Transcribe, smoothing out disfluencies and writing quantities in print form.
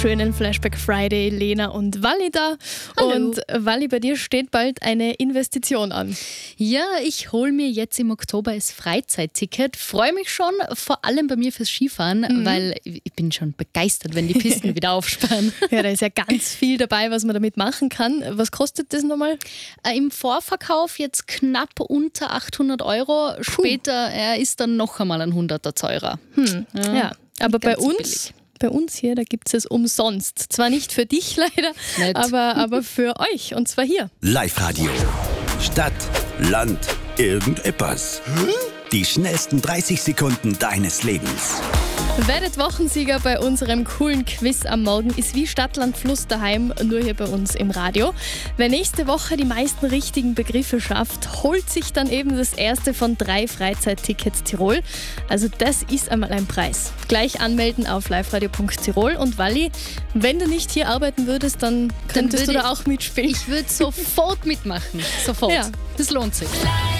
Schönen Flashback Friday, Lena und Wally da. Hallo. Und Wally, bei dir steht bald eine Investition an. Ja, ich hole mir jetzt im Oktober das Freizeitticket. Freue mich schon, vor allem bei mir fürs Skifahren, weil ich bin schon begeistert, wenn die Pisten wieder aufsperren. Ja, da ist ja ganz viel dabei, was man damit machen kann. Was kostet das nochmal? Im Vorverkauf jetzt knapp unter 800 Euro. Später ist dann noch einmal ein 100er teurer. Ja, aber bei ganz so uns... Bei uns hier, da gibt es umsonst. Zwar nicht für dich leider, Nett. aber für euch. Und zwar hier. Live-Radio. Stadt, Land, irgendetwas. Die schnellsten 30 Sekunden deines Lebens. Werdet Wochensieger bei unserem coolen Quiz am Morgen. Ist wie Stadt, Land, Fluss daheim, nur hier bei uns im Radio. Wer nächste Woche die meisten richtigen Begriffe schafft, holt sich dann eben das erste von 3 Freizeittickets Tirol. Also das ist einmal ein Preis. Gleich anmelden auf liveradio.tirol. Und Wally, wenn du nicht hier arbeiten würdest, dann könntest du da auch mitspielen. Ich würde sofort mitmachen. Sofort. Ja. Das lohnt sich.